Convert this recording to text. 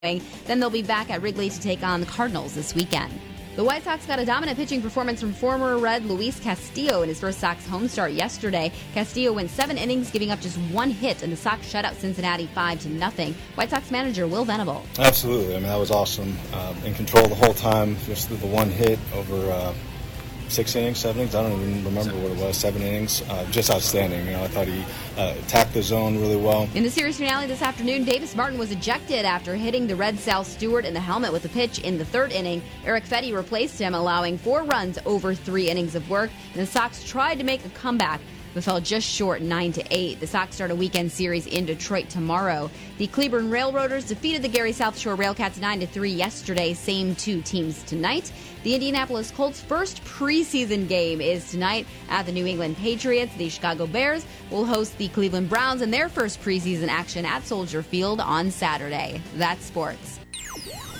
Then they'll be back at Wrigley to take on the Cardinals this weekend. The White Sox got a dominant pitching performance from former Red Luis Castillo in his first Sox home start yesterday. Castillo went 7 innings, giving up just 1 hit, and the Sox shut out Cincinnati 5-0. White Sox manager Will Venable. Absolutely. I mean, that was awesome. In control the whole time, just the 1 hit over 6 innings, 7 innings. I don't even remember what it was. 7 innings. Just outstanding. I thought he attacked the zone really well. In the series finale this afternoon, Davis Martin was ejected after hitting the Red Sal Stewart in the helmet with a pitch in the 3rd inning. Eric Fetty replaced him, allowing 4 runs over 3 innings of work. And the Sox tried to make a comeback, but fell just short 9-8. The Sox start a weekend series in Detroit tomorrow. The Cleburne Railroaders defeated the Gary South Shore Railcats 9-3 yesterday. Same 2 teams tonight. The Indianapolis Colts' first preseason game is tonight at the New England Patriots. The Chicago Bears will host the Cleveland Browns in their first preseason action at Soldier Field on Saturday. That's sports.